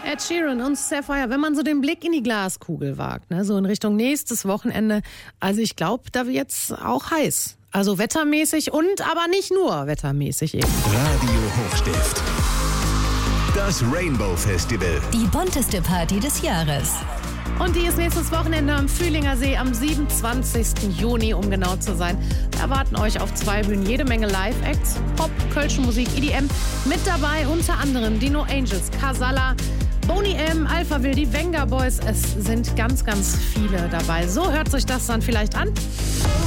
Ed Sheeran und Sapphire, wenn man so den Blick in die Glaskugel wagt, ne, so in Richtung nächstes Wochenende, also ich glaube, da wird's auch heiß. Also wettermäßig und aber nicht nur wettermäßig eben. Radio Hochstift. Das Rainbow Festival. Die bunteste Party des Jahres. Und die ist nächstes Wochenende am Fühlinger See am 27. Juni, um genau zu sein. Wir erwarten euch auf 2 Bühnen jede Menge Live-Acts, Pop, kölsche Musik, EDM. Mit dabei unter anderem die No Angels, Casala, Boney M, Alphaville, die Venga Boys. Es sind ganz, ganz viele dabei. So hört sich das dann vielleicht an.